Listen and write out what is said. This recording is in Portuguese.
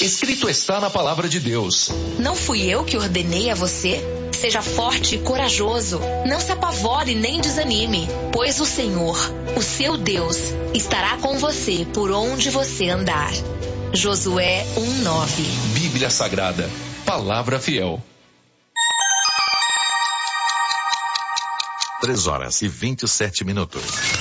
Escrito está na palavra de Deus. Não fui eu que ordenei a você? Seja forte e corajoso. Não se apavore nem desanime, pois o Senhor, o seu Deus, estará com você por onde você andar. Josué 1:9. Bíblia Sagrada, palavra fiel. 3 horas e 27 minutos.